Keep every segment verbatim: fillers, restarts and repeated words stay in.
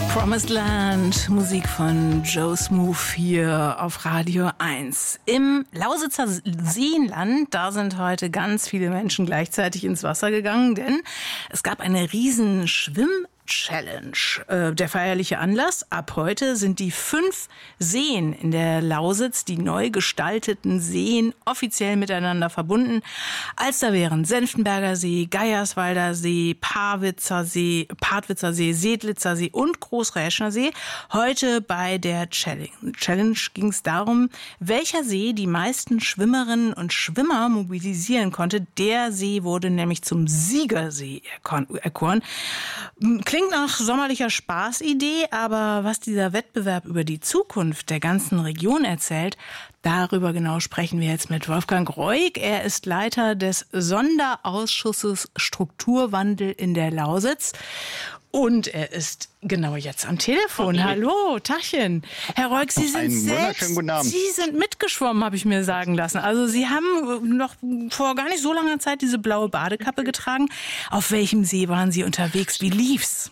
Promised Land, Musik von Joe Smooth hier auf Radio eins. Im Lausitzer Seenland, da sind heute ganz viele Menschen gleichzeitig ins Wasser gegangen, denn es gab eine riesen Schwimm- Challenge. Äh, der feierliche Anlass: ab heute sind die fünf Seen in der Lausitz, die neu gestalteten Seen, offiziell miteinander verbunden. Alster wären Senftenberger See, Geierswalder See, Parwitzer See, Partwitzer See, Sedlitzer See und Großräschner See. Heute bei der Challenge, Challenge ging es darum, welcher See die meisten Schwimmerinnen und Schwimmer mobilisieren konnte. Der See wurde nämlich zum Siegersee erkoren. Klingt nach sommerlicher Spaßidee, aber was dieser Wettbewerb über die Zukunft der ganzen Region erzählt, darüber genau sprechen wir jetzt mit Wolfgang Reuig. Er ist Leiter des Sonderausschusses Strukturwandel in der Lausitz. Und er ist genau jetzt am Telefon. Okay. Hallo, Tachchen. Herr Reuig, Sie sind selbst, Sie sind mitgeschwommen, habe ich mir sagen lassen. Also Sie haben noch vor gar nicht so langer Zeit diese blaue Badekappe getragen. Auf welchem See waren Sie unterwegs? Wie lief's?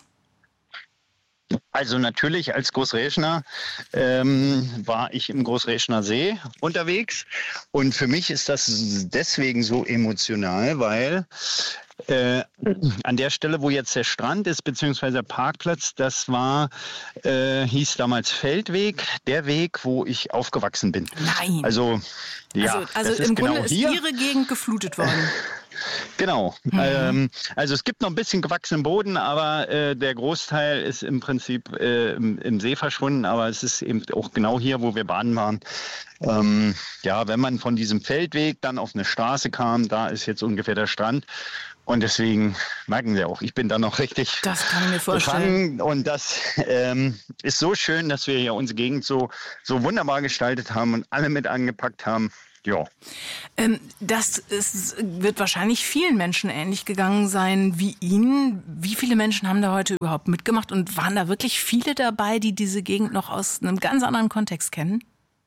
Also natürlich als Großräschner ähm, war ich im Großräschner See unterwegs. Und für mich ist das deswegen so emotional, weil Äh, an der Stelle, wo jetzt der Strand ist, beziehungsweise der Parkplatz, das war, äh, hieß damals Feldweg, der Weg, wo ich aufgewachsen bin. Nein. Also, ja, also, also das im ist Grunde genau ist hier. Ihre Gegend geflutet worden. Genau. Mhm. Ähm, also es gibt noch ein bisschen gewachsenen Boden, aber äh, der Großteil ist im Prinzip äh, im, im See verschwunden. Aber es ist eben auch genau hier, wo wir baden waren. Ähm, ja, wenn man von diesem Feldweg dann auf eine Straße kam, da ist jetzt ungefähr der Strand. Und deswegen merken Sie auch, ich bin da noch richtig das kann ich mir vorstellen. befangen. Und das ähm, ist so schön, dass wir hier unsere Gegend so, so wunderbar gestaltet haben und alle mit angepackt haben. Ja. Ähm, das ist, wird wahrscheinlich vielen Menschen ähnlich gegangen sein wie Ihnen. Wie viele Menschen haben da heute überhaupt mitgemacht und waren da wirklich viele dabei, die diese Gegend noch aus einem ganz anderen Kontext kennen?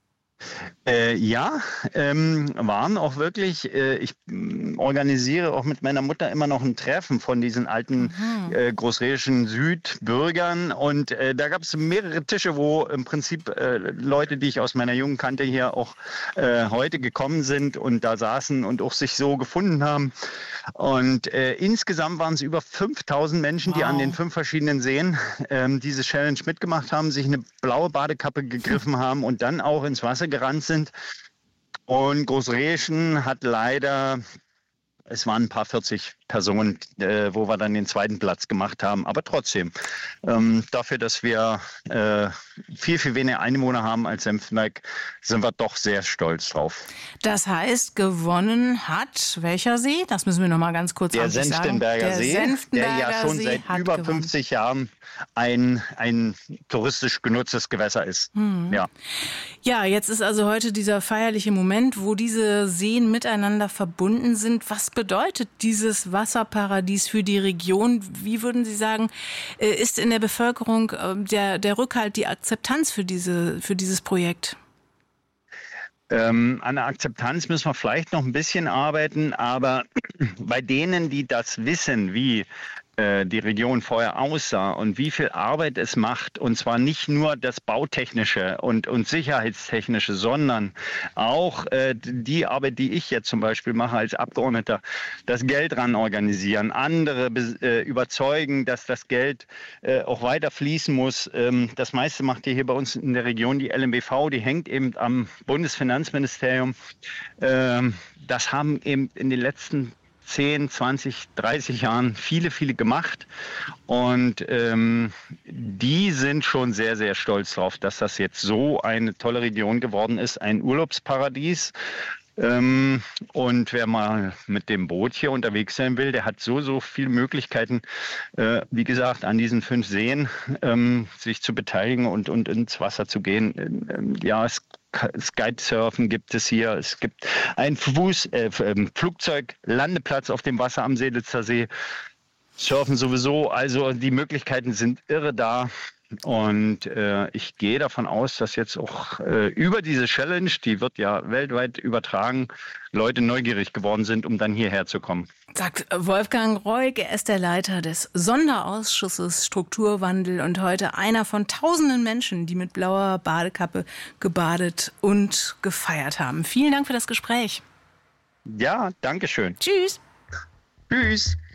Äh, ja, ähm, waren auch wirklich, äh, ich äh, organisiere auch mit meiner Mutter immer noch ein Treffen von diesen alten mhm. äh, großräschischen Südbürgern und äh, da gab es mehrere Tische, wo im Prinzip äh, Leute, die ich aus meiner jungen Kante hier auch äh, heute gekommen sind und da saßen und auch sich so gefunden haben. Und äh, insgesamt waren es über fünftausend Menschen, wow. die an den fünf verschiedenen Seen ähm, diese Challenge mitgemacht haben, sich eine blaue Badekappe gegriffen haben und dann auch ins Wasser gerannt sind. Und Großräschen hat leider, es waren ein paar vierzig Personen, äh, wo wir dann den zweiten Platz gemacht haben. Aber trotzdem, ähm, dafür, dass wir äh, viel, viel weniger Einwohner haben als Senftenberg, sind wir doch sehr stolz drauf. Das heißt, gewonnen hat welcher See? Das müssen wir noch mal ganz kurz der Senftenberger der See, Senftenberger der ja schon See seit über gewonnen. fünfzig Jahren ein, ein touristisch genutztes Gewässer ist. Hm. Ja. Ja, jetzt ist also heute dieser feierliche Moment, wo diese Seen miteinander verbunden sind. Was bedeutet dieses Wasserparadies für die Region? Wie würden Sie sagen, ist in der Bevölkerung der, der Rückhalt, die Akzeptanz für diese, für dieses Projekt? Ähm, an der Akzeptanz müssen wir vielleicht noch ein bisschen arbeiten, aber bei denen, die das wissen, wie äh, die Region vorher aussah und wie viel Arbeit es macht, und zwar nicht nur das Bautechnische und, und Sicherheitstechnische, sondern auch äh, die Arbeit, die ich jetzt zum Beispiel mache als Abgeordneter, das Geld ran organisieren, andere äh, überzeugen, dass das Geld äh, auch weiter fließen muss. Ähm, das meiste macht hier bei uns in der Region die L M B V, die hängt eben am Bundesfinanzministerium. Ähm, das haben eben in den letzten zehn, zwanzig, dreißig Jahren viele, viele gemacht und ähm, die sind schon sehr, sehr stolz drauf, dass das jetzt so eine tolle Region geworden ist, ein Urlaubsparadies. Ähm, und wer mal mit dem Boot hier unterwegs sein will, der hat so, so viele Möglichkeiten, äh, wie gesagt, an diesen fünf Seen ähm, sich zu beteiligen und, und ins Wasser zu gehen. Ähm, ja, es Kitesurfen gibt es hier. Es gibt einen Fuß, äh, Flugzeuglandeplatz auf dem Wasser am Sedlitzer See. Surfen sowieso. Also die Möglichkeiten sind irre da. Und äh, ich gehe davon aus, dass jetzt auch äh, über diese Challenge, die wird ja weltweit übertragen, Leute neugierig geworden sind, um dann hierher zu kommen. Sagt Wolfgang Reuk, er ist der Leiter des Sonderausschusses Strukturwandel und heute einer von tausenden Menschen, die mit blauer Badekappe gebadet und gefeiert haben. Vielen Dank für das Gespräch. Ja, danke schön. Tschüss. Tschüss.